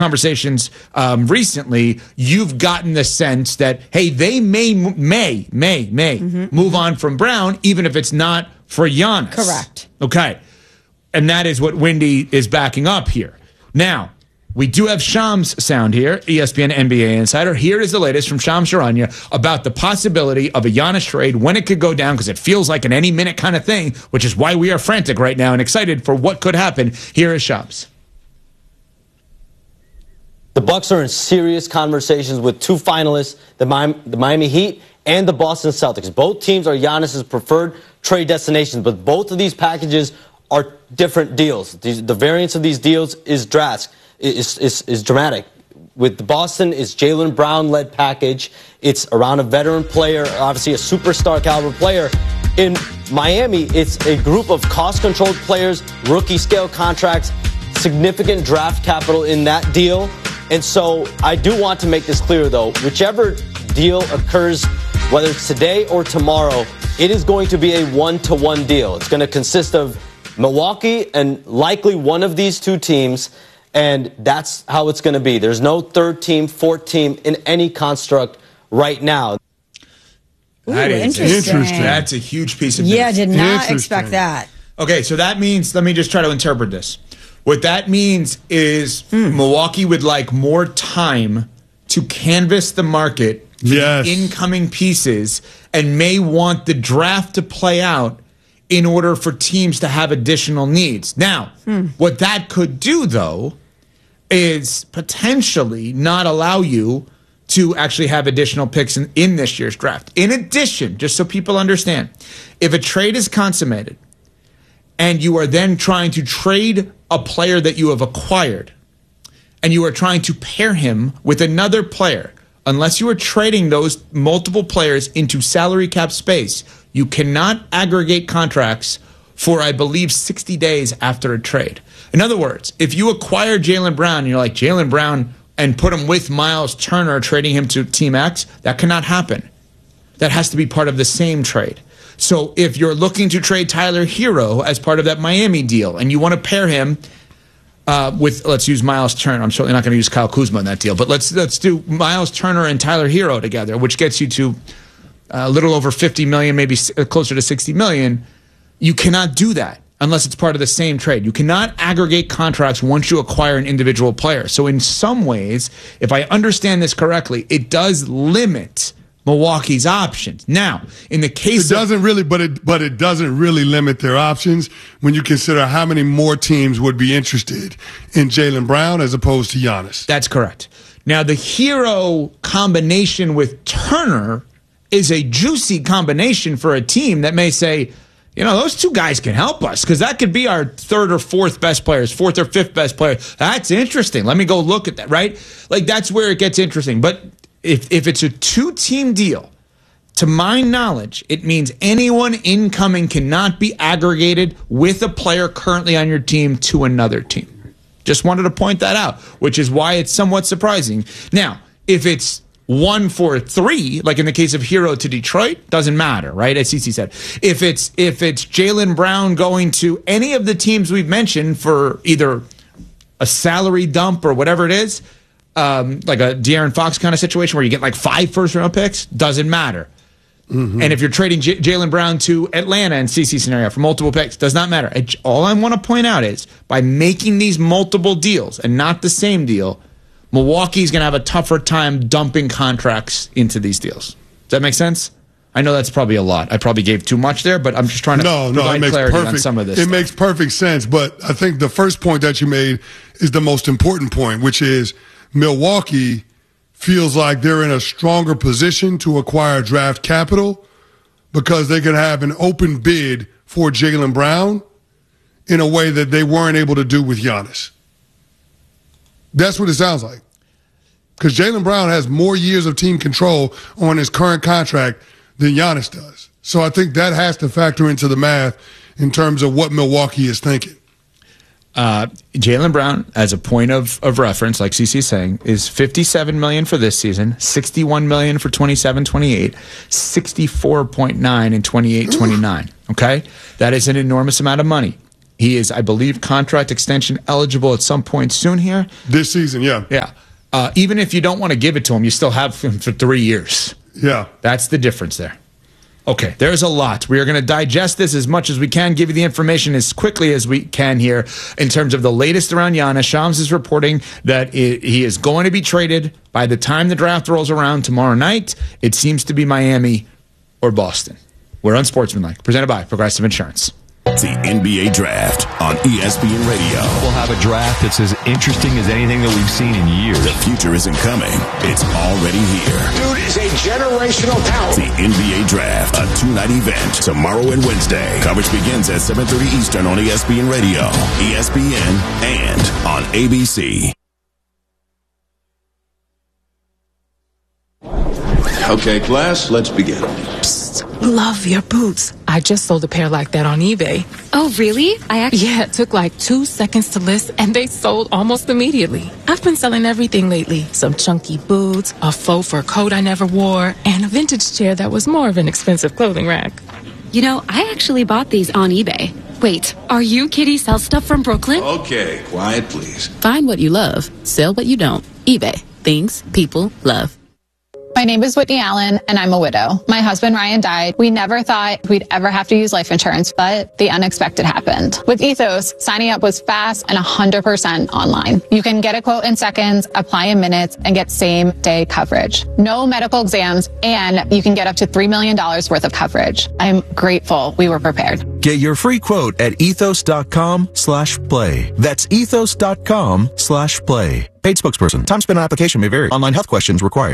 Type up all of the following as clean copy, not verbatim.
conversations recently, you've gotten the sense that, hey, they may move on from Brown, even if it's not for Giannis. Correct. Okay. And that is what Windy is backing up here. Now, we do have Shams sound here, ESPN NBA insider. Here is the latest from Shams Charania about the possibility of a Giannis trade, when it could go down, because it feels like an any minute kind of thing, which is why we are frantic right now and excited for what could happen. Here is Shams. The Bucks are in serious conversations with two finalists, the Miami Heat and the Boston Celtics. Both teams are Giannis's preferred trade destinations, but both of these packages are different deals. The variance of these deals is drastic. Is dramatic. With the Boston, it's Jaylen Brown-led package. It's around a veteran player, obviously a superstar caliber player. In Miami, it's a group of cost-controlled players, rookie-scale contracts, significant draft capital in that deal. And so I do want to make this clear, though. Whichever deal occurs, whether it's today or tomorrow, it is going to be a one-to-one deal. It's going to consist of Milwaukee and likely one of these two teams. And that's how it's going to be. There's no third team, fourth team in any construct right now. That is interesting. That's a huge piece of news. Yeah, did not expect that. Okay, so that means, let me just try to interpret this. What that means is Milwaukee would like more time to canvass the market for incoming pieces and may want the draft to play out in order for teams to have additional needs. Now, what that could do, though, is potentially not allow you to actually have additional picks in this year's draft. In addition, just so people understand, if a trade is consummated and you are then trying to trade a player that you have acquired and you are trying to pair him with another player, unless you are trading those multiple players into salary cap space, you cannot aggregate contracts for, I believe, 60 days after a trade. In other words, if you acquire Jaylen Brown and you're like Jaylen Brown and put him with Miles Turner, trading him to Team X, that cannot happen. That has to be part of the same trade. So if you're looking to trade Tyler Hero as part of that Miami deal and you want to pair him with, let's use Miles Turner. I'm certainly not going to use Kyle Kuzma in that deal, but let's do Miles Turner and Tyler Hero together, which gets you to a little over 50 million, maybe closer to 60 million. You cannot do that unless it's part of the same trade. You cannot aggregate contracts once you acquire an individual player. So in some ways, if I understand this correctly, it does limit Milwaukee's options. Now, in the case it doesn't really limit their options when you consider how many more teams would be interested in Jaylen Brown as opposed to Giannis. That's correct. Now, the Hero combination with Turner is a juicy combination for a team that may say, you know, those two guys can help us because that could be our third or fourth best players, fourth or fifth best player. That's interesting. Let me go look at that, right? Like, that's where it gets interesting. But if it's a two-team deal, to my knowledge, it means anyone incoming cannot be aggregated with a player currently on your team to another team. Just wanted to point that out, which is why it's somewhat surprising. Now, if it's 1 for 3, like in the case of Hero to Detroit, doesn't matter, right? As CC said. If it's Jaylen Brown going to any of the teams we've mentioned for either a salary dump or whatever it is, like a De'Aaron Fox kind of situation where you get like 5 first-round picks, doesn't matter. And if you're trading Jaylen Brown to Atlanta in CC scenario for multiple picks, does not matter. All I want to point out is by making these multiple deals and not the same deal, Milwaukee's going to have a tougher time dumping contracts into these deals. Does that make sense? I know that's probably a lot. I probably gave too much there, but I'm just trying to provide clarity on some of this. It makes perfect sense, but I think the first point that you made is the most important point, which is Milwaukee feels like they're in a stronger position to acquire draft capital because they could have an open bid for Jaylen Brown in a way that they weren't able to do with Giannis. That's what it sounds like. Because Jaylen Brown has more years of team control on his current contract than Giannis does. So I think that has to factor into the math in terms of what Milwaukee is thinking. Jaylen Brown, as a point of reference, like CC is saying, is $57 million for this season, $61 million for 27-28, $64.9 in 28-29. Okay? That is an enormous amount of money. He is, I believe, contract extension eligible at some point soon here. This season, yeah. Yeah. Even if you don't want to give it to him, you still have him for 3 years. Yeah. That's the difference there. Okay, there's a lot. We are going to digest this as much as we can, give you the information as quickly as we can here in terms of the latest around Giannis. Shams is reporting that he is going to be traded by the time the draft rolls around tomorrow night. It seems to be Miami or Boston. We're Unsportsmanlike, presented by Progressive Insurance. The NBA Draft on ESPN Radio. We'll have a draft that's as interesting as anything that we've seen in years. The future isn't coming. It's already here. Dude is a generational talent. The NBA Draft, a 2-night event, tomorrow and Wednesday. Coverage begins at 7:30 Eastern on ESPN Radio, ESPN, and on ABC. Okay, class, let's begin. Love your boots. I just sold a pair like that on eBay. Oh, really? Yeah, it took like 2 seconds to list, and they sold almost immediately. I've been selling everything lately. Some chunky boots, a faux fur coat I never wore, and a vintage chair that was more of an expensive clothing rack. You know, I actually bought these on eBay. Wait, are you Kitty Sell Stuff from Brooklyn? Okay, quiet, please. Find what you love. Sell what you don't. eBay. Things people love. My name is Whitney Allen, and I'm a widow. My husband, Ryan, died. We never thought we'd ever have to use life insurance, but the unexpected happened. With Ethos, signing up was fast and 100% online. You can get a quote in seconds, apply in minutes, and get same-day coverage. No medical exams, and you can get up to $3 million worth of coverage. I'm grateful we were prepared. Get your free quote at ethos.com/play. That's ethos.com/play. Paid spokesperson. Time spent on application may vary. Online health questions required.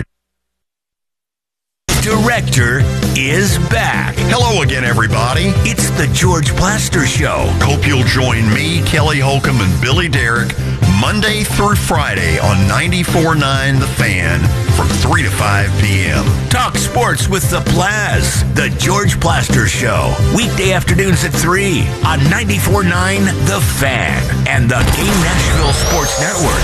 Director is back. Hello again, everybody. It's the George Plaster Show. Hope you'll join me, Kelly Holcomb, and Billy Derrick Monday through Friday on 94.9 The Fan from 3 to 5 p.m. Talk sports with the Plaz. The George Plaster Show. Weekday afternoons at 3 on 94.9 The Fan and the Game Nashville Sports Network.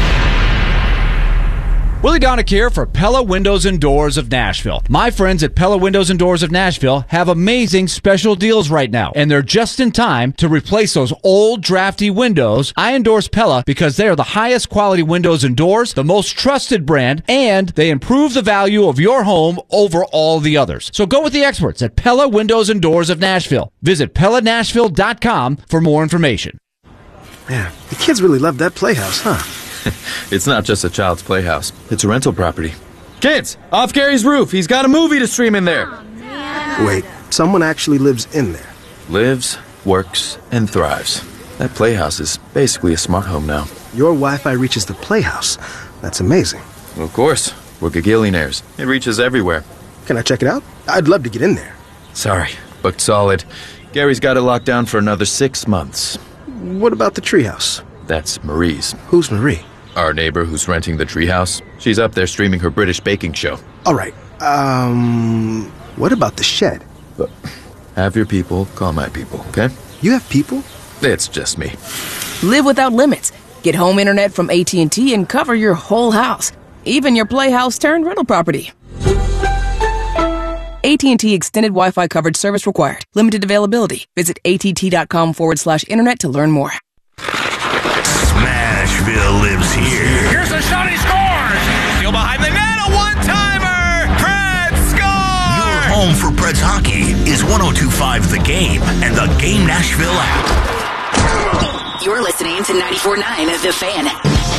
Willie Donick here for Pella Windows and Doors of Nashville. My friends at Pella Windows and Doors of Nashville have amazing special deals right now, and they're just in time to replace those old drafty windows. I endorse Pella because they are the highest quality windows and doors, the most trusted brand, and they improve the value of your home over all the others. So go with the experts at Pella Windows and Doors of Nashville. Visit PellaNashville.com for more information. Man, the kids really love that playhouse, huh? It's not just a child's playhouse. It's a rental property. Kids, off Gary's roof. He's got a movie to stream in there. Wait, someone actually lives in there? Lives, works, and thrives. That playhouse is basically a smart home now. Your Wi-Fi reaches the playhouse. That's amazing. Of course. We're gagillionaires. It reaches everywhere. Can I check it out? I'd love to get in there. Sorry, booked solid. Gary's got it locked down for another 6 months. What about the treehouse? That's Marie's. Who's Marie? Our neighbor who's renting the treehouse. She's up there streaming her British baking show. All right. What about the shed? But have your people call my people, okay? You have people? It's just me. Live without limits. Get home internet from AT&T and cover your whole house. Even your playhouse turned rental property. AT&T Extended Wi-Fi coverage service required. Limited availability. Visit att.com/internet to learn more. Smashville lives here. Here's a shot, he scores! Still behind the net, a one-timer! Preds score! Your home for Preds hockey is 102.5 The Game and the Game Nashville app. You're listening to 94.9 The Fan.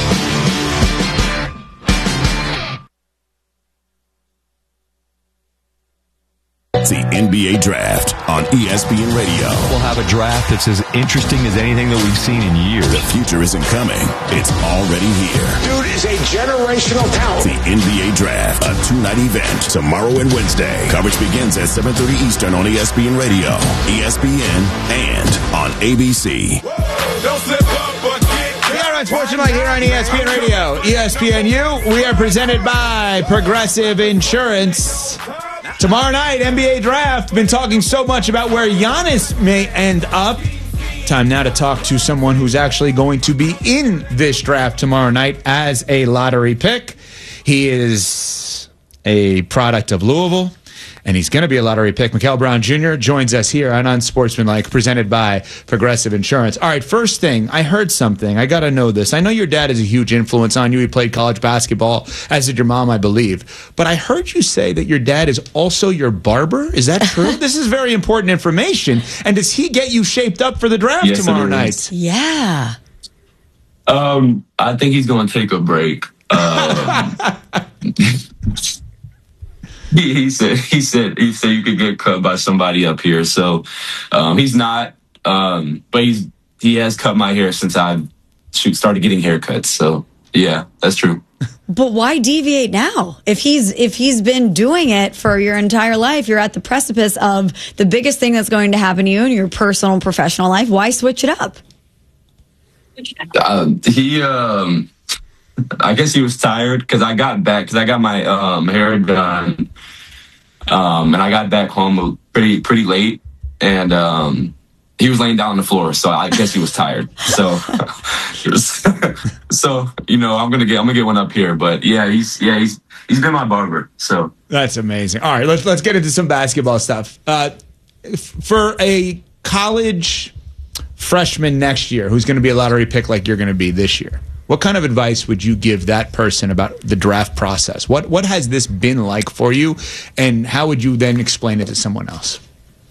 The NBA Draft on ESPN Radio. We'll have a draft that's as interesting as anything that we've seen in years. The future isn't coming. It's already here. Dude is a generational talent. The NBA Draft, a 2-night event, tomorrow and Wednesday. Coverage begins at 7:30 Eastern on ESPN Radio, ESPN, and on ABC. Don't slip up, but we are Unsportsmanlike here on ESPN Radio, ESPNU. We are presented by Progressive Insurance. Tomorrow night, NBA Draft. Been talking so much about where Giannis may end up. Time now to talk to someone who's actually going to be in this draft tomorrow night as a lottery pick. He is a product of Louisville, and he's going to be a lottery pick. Mikel Brown Jr. joins us here on Unsportsmanlike, presented by Progressive Insurance. All right, first thing, I heard something. I got to know this. I know your dad is a huge influence on you. He played college basketball, as did your mom, I believe. But I heard you say that your dad is also your barber. Is that true? This is very important information. And does he get you shaped up for the draft tomorrow night? Yeah. I think he's going to take a break. He said you could get cut by somebody up here. So he's not, but he has cut my hair since I started getting haircuts. So yeah, that's true. But why deviate now? If he's been doing it for your entire life, you're at the precipice of the biggest thing that's going to happen to you in your personal and professional life. Why switch it up? I guess he was tired because I got my hair done, and I got back home pretty late, and he was laying down on the floor, so I guess he was tired. So, I'm gonna get one up here, but he's been my barber. So that's amazing. All right, let's get into some basketball stuff. For a college freshman next year who's going to be a lottery pick like you're going to be this year, what kind of advice would you give that person about the draft process? What has this been like for you, and how would you then explain it to someone else?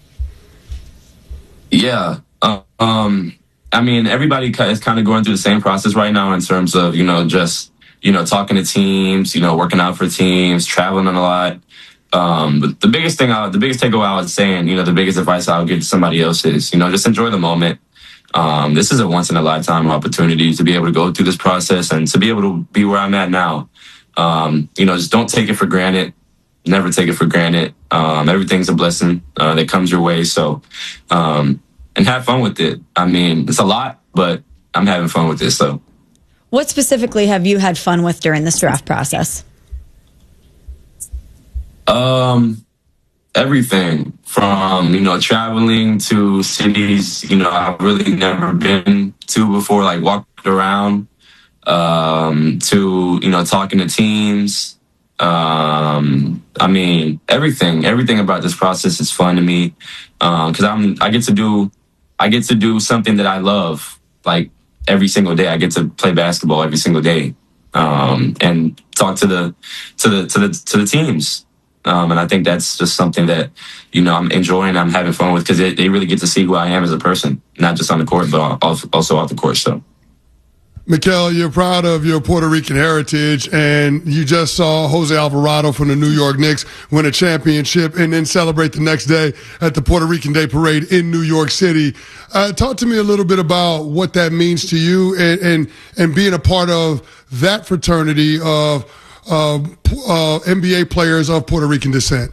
Yeah. I mean, everybody is kind of going through the same process right now in terms of, just, talking to teams, working out for teams, traveling a lot. But the biggest takeaway I was saying, the biggest advice I would give to somebody else is, just enjoy the moment. This is a once in a lifetime opportunity to be able to go through this process and to be able to be where I'm at now. Just don't take it for granted. Never take it for granted. Everything's a blessing that comes your way. So, and have fun with it. I mean, it's a lot, but I'm having fun with this. So, what specifically have you had fun with during this draft process? Everything from, traveling to cities, I've really never been to before, like walked around, to, talking to teams. I mean, everything about this process is fun to me. Cause I get to do something that I love, like every single day. I get to play basketball every single day, and talk to the teams. And I think that's just something that, I'm enjoying, I'm having fun with, because they really get to see who I am as a person, not just on the court, but also off the court. So, Mikel, you're proud of your Puerto Rican heritage, and you just saw Jose Alvarado from the New York Knicks win a championship and then celebrate the next day at the Puerto Rican Day Parade in New York City. Talk to me a little bit about what that means to you and being a part of that fraternity of NBA players of Puerto Rican descent.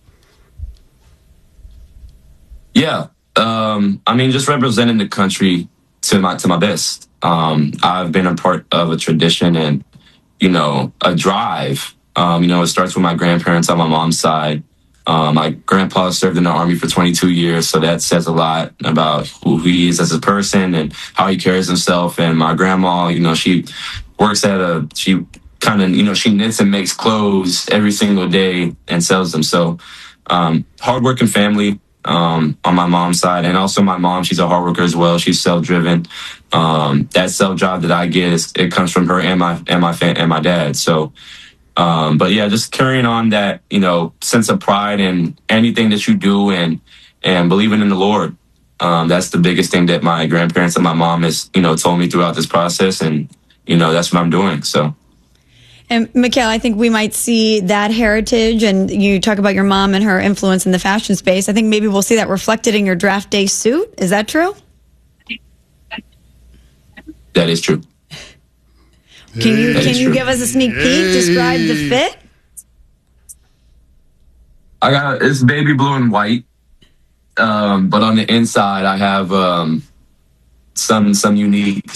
Yeah. I mean, just representing the country to my best. I've been a part of a tradition and, a drive. It starts with my grandparents on my mom's side. My grandpa served in the Army for 22 years, so that says a lot about who he is as a person and how he carries himself. And my grandma, she works she kind of, she knits and makes clothes every single day and sells them. So, hardworking family, on my mom's side. And also my mom, she's a hard worker as well. She's self-driven. That self-drive that I get, it comes from her and my dad. So, but yeah, just carrying on that, sense of pride in anything that you do and believing in the Lord. That's the biggest thing that my grandparents and my mom has, told me throughout this process. And, that's what I'm doing. So. And Mikel, I think we might see that heritage, and you talk about your mom and her influence in the fashion space. I think maybe we'll see that reflected in your draft day suit. Is that true? That is true. Can you give us a sneak peek? Describe the fit. It's baby blue and white, but on the inside I have some unique.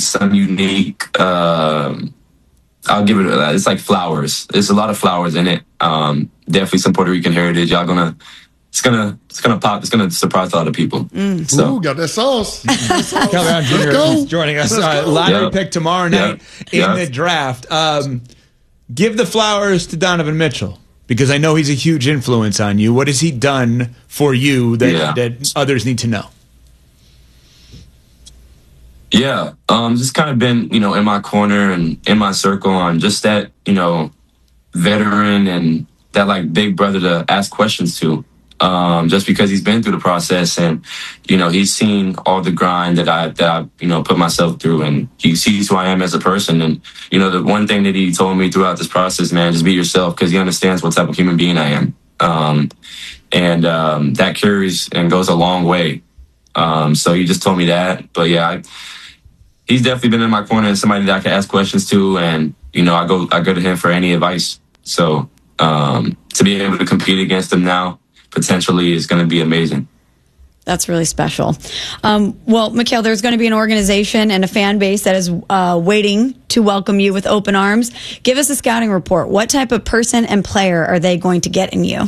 I'll give it that. It's like flowers. There's a lot of flowers in it. Definitely some Puerto Rican heritage. It's gonna pop. It's gonna surprise a lot of people. So, got that sauce. Mikel Brown Jr. is joining us. Lottery pick tomorrow night in the draft. Give the flowers to Donovan Mitchell. Because I know he's a huge influence on you. What has he done for you that others need to know? Yeah, just kind of been, in my corner and in my circle on just that, veteran and that like big brother to ask questions to. Just because he's been through the process and, he's seen all the grind that I put myself through, and he sees who I am as a person. And, the one thing that he told me throughout this process, man, just be yourself, because he understands what type of human being I am. That carries and goes a long way. So he just told me that. But yeah, he's definitely been in my corner and somebody that I can ask questions to. And, I go to him for any advice. So to be able to compete against him now, potentially is going to be amazing. That's really special. Well, Mikhail, there's going to be an organization and a fan base that is waiting to welcome you with open arms. Give us a scouting report. What type of person and player are they going to get in you?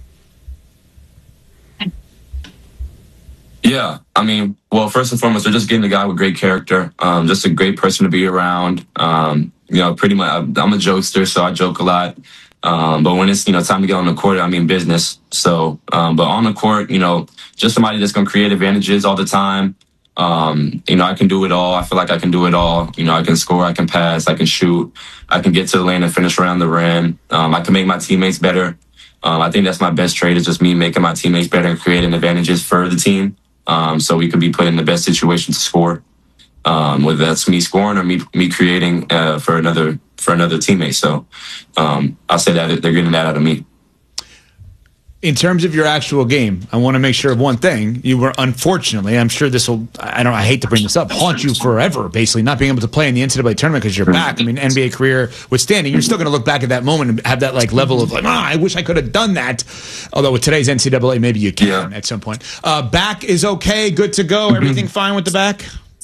Yeah, first and foremost, they're just getting a guy with great character, just a great person to be around. Pretty much, I'm a jokester, so I joke a lot. But when it's, time to get on the court, business. So, but on the court, just somebody that's going to create advantages all the time. I can do it all. I feel like I can do it all. I can score, I can pass, I can shoot, I can get to the lane and finish around the rim. I can make my teammates better. I think that's my best trait, is just me making my teammates better and creating advantages for the team. So we could be put in the best situation to score. Whether that's me scoring or me creating for another teammate. So I'll say that they're getting that out of me. In terms of your actual game, I want to make sure of one thing. You were, unfortunately, I'm sure this will, I hate to bring this up, haunt you forever, basically, not being able to play in the NCAA tournament because you're back. NBA career withstanding, you're still going to look back at that moment and have that level of I wish I could have done that. Although with today's NCAA, maybe you can at some point. Back is okay, good to go. Everything fine with the back?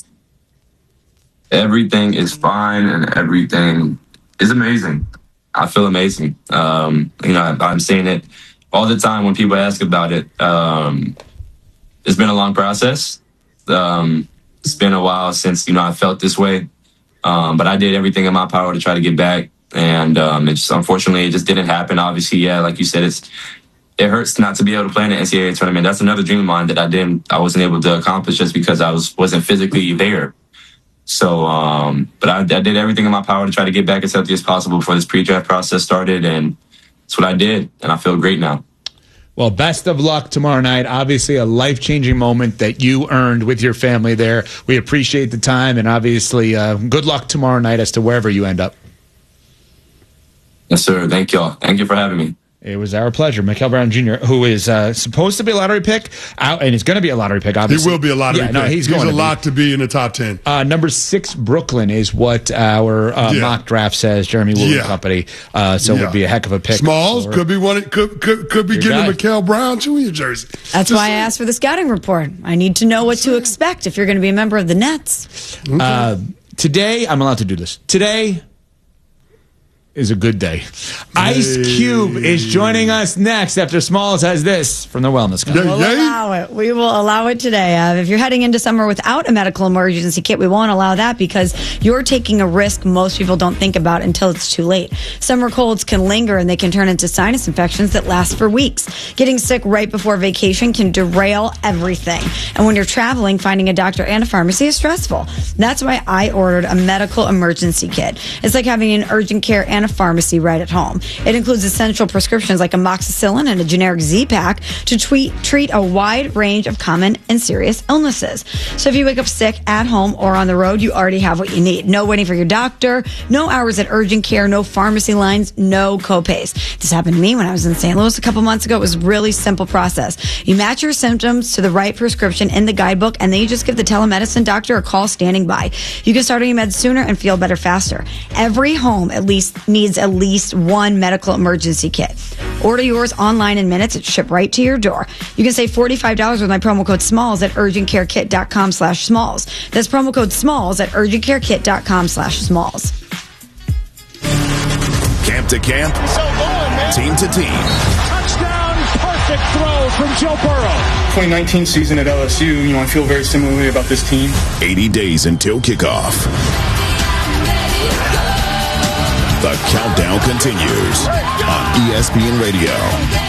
Everything is fine and everything is amazing. I feel amazing. I'm saying it all the time when people ask about it. It's been a long process. It's been a while since, I felt this way. But I did everything in my power to try to get back. And unfortunately, it just didn't happen. Obviously, like you said, it hurts not to be able to play in the NCAA tournament. That's another dream of mine that I wasn't able to accomplish just because I wasn't physically there. So, but I did everything in my power to try to get back as healthy as possible before this pre-draft process started, and that's what I did, and I feel great now. Well, best of luck tomorrow night. Obviously, a life-changing moment that you earned with your family there. We appreciate the time, and obviously, good luck tomorrow night as to wherever you end up. Yes, sir. Thank y'all. Thank you for having me. It was our pleasure. Mikhail Brown Jr., who is supposed to be a lottery pick, and he's going to be a lottery pick, obviously. He will be a lottery pick. No, he's going a lock to be in the top 10. Number 6, Brooklyn, is what our mock draft says, Jeremy Wu and company. So it would be a heck of a pick. Smalls could be one. Could be getting a Mikhail Brown Jr. jersey. That's why I asked for the scouting report. I need to know what to expect if you're going to be a member of the Nets. Okay. Today, I'm allowed to do this. Today is a good day. Ice Cube is joining us next after Smalls has this from the Wellness Company. We'll allow it. We will allow it today. If you're heading into summer without a medical emergency kit, we won't allow that because you're taking a risk most people don't think about until it's too late. Summer colds can linger and they can turn into sinus infections that last for weeks. Getting sick right before vacation can derail everything. And when you're traveling, finding a doctor and a pharmacy is stressful. That's why I ordered a medical emergency kit. It's like having an urgent care and a pharmacy right at home. It includes essential prescriptions like amoxicillin and a generic Z-Pack to treat a wide range of common and serious illnesses. So if you wake up sick at home or on the road, you already have what you need. No waiting for your doctor, no hours at urgent care, no pharmacy lines, no co-pays. This happened to me when I was in St. Louis a couple months ago. It was a really simple process. You match your symptoms to the right prescription in the guidebook, and then you just give the telemedicine doctor a call standing by. You can start on your meds sooner and feel better faster. Every home needs at least one medical emergency kit. Order yours online in minutes. It's shipped right to your door. You can save $45 with my promo code SMALLS at urgentcarekit.com/smalls. That's promo code SMALLS at urgentcarekit.com/smalls. Camp to camp, team to team. Touchdown, perfect throw from Joe Burrow. 2019 season at LSU, I feel very similarly about this team. 80 days until kickoff. The countdown continues on ESPN Radio.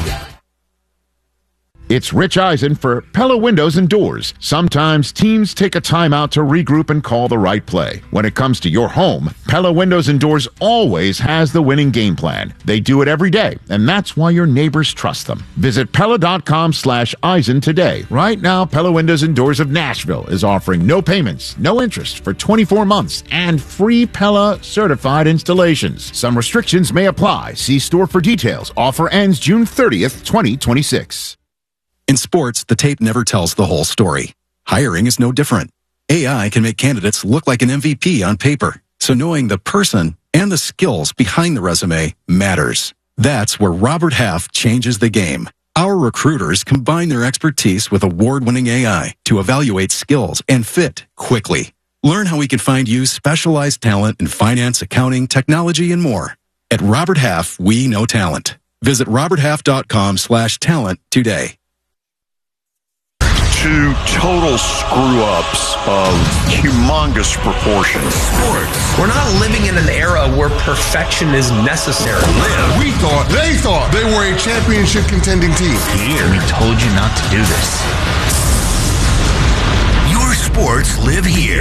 It's Rich Eisen for Pella Windows and Doors. Sometimes teams take a timeout to regroup and call the right play. When it comes to your home, Pella Windows and Doors always has the winning game plan. They do it every day, and that's why your neighbors trust them. Visit Pella.com/Eisen today. Right now, Pella Windows and Doors of Nashville is offering no payments, no interest for 24 months, and free Pella certified installations. Some restrictions may apply. See store for details. Offer ends June 30th, 2026. In sports, the tape never tells the whole story. Hiring is no different. AI can make candidates look like an MVP on paper, so knowing the person and the skills behind the resume matters. That's where Robert Half changes the game. Our recruiters combine their expertise with award-winning AI to evaluate skills and fit quickly. Learn how we can find you specialized talent in finance, accounting, technology, and more. At Robert Half, we know talent. Visit roberthalf.com/talent today. Two total screw-ups of humongous proportions. Sports. We're not living in an era where perfection is necessary. They thought they were a championship contending team. Here, we told you not to do this. Your sports live here.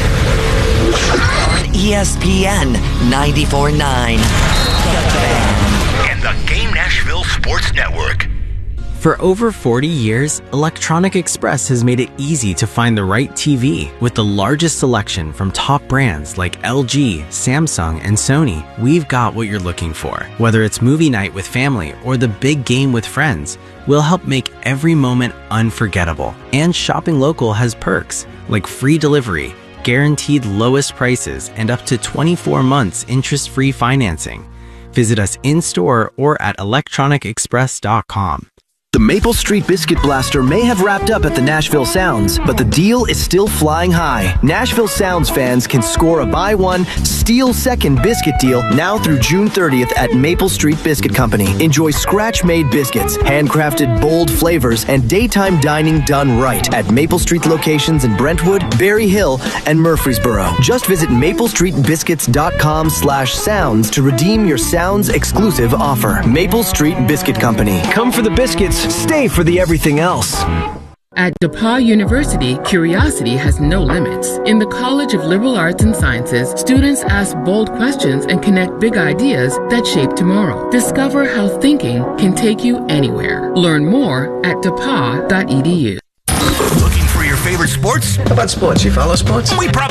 On ESPN 94.9. And the Game Nashville Sports Network. For over 40 years, Electronic Express has made it easy to find the right TV. With the largest selection from top brands like LG, Samsung, and Sony, we've got what you're looking for. Whether it's movie night with family or the big game with friends, we'll help make every moment unforgettable. And shopping local has perks like free delivery, guaranteed lowest prices, and up to 24 months interest-free financing. Visit us in-store or at electronicexpress.com. The Maple Street Biscuit Blaster may have wrapped up at the Nashville Sounds, but the deal is still flying high. Nashville Sounds fans can score a buy one, steal second biscuit deal now through June 30th at Maple Street Biscuit Company. Enjoy scratch-made biscuits, handcrafted bold flavors, and daytime dining done right at Maple Street locations in Brentwood, Berry Hill, and Murfreesboro. Just visit maplestreetbiscuits.com/sounds to redeem your Sounds exclusive offer. Maple Street Biscuit Company. Come for the biscuits. Stay for the everything else. At DePauw University, curiosity has no limits. In the College of Liberal Arts and Sciences, students ask bold questions and connect big ideas that shape tomorrow. Discover how thinking can take you anywhere. Learn more at depaw.edu. Looking for your favorite sports? How about sports? You follow sports? We probably